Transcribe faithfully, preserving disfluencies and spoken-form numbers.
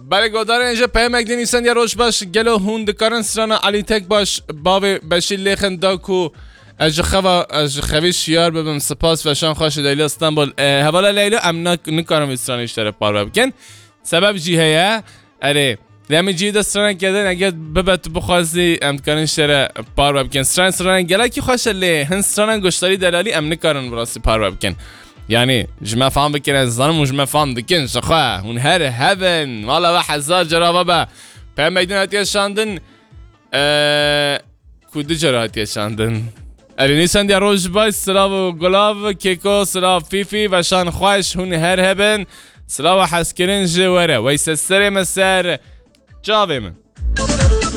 بله گودار اینجا پیامک دینیسن یا روش باش گلو هون دکارن سرانا علی تک باش بابی بشی لیخن داکو از خوا از خوی شیار ببم سپاس و شان خوش لیلا استانبول حوالا لیلا ام نکارم استران اشتره پار بکن سبب جی هیا اره لیمی جی دستران کردن اگر ببت بخوازی ام کارن اشتره پار بکن استران استران گلا کی خوش لی هن استران گشتاری دلالی ام نکارن براسی پار بکن يعني جماعة فهم بكين الظلم وجماعة فهم بكين شخواه ونهار هبن والله واحد زار جرا بابا بهم ميدون هاتي شاندن ااا كود جرا هاتي شاندن اري نيسان دي روج باي سلاو غلاف كيكو سلاو فيفي وشان خواش هنهار هبن سلاو حسكرين جواره ويسسري مسار جاوه من